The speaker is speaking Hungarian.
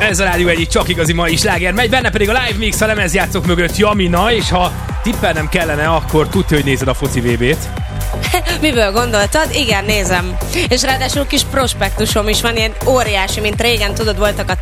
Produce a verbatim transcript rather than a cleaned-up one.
Ez a rádió egyik csak igazi mai sláger megy, benne pedig a live mix a lemezjátszók mögött Jamina, és ha tippelnem kellene, akkor tudja, hogy nézed a foci vé bét. Miből gondoltad? Igen, nézem. És ráadásul kis prospektusom is van, ilyen óriási, mint régen tudod, voltak a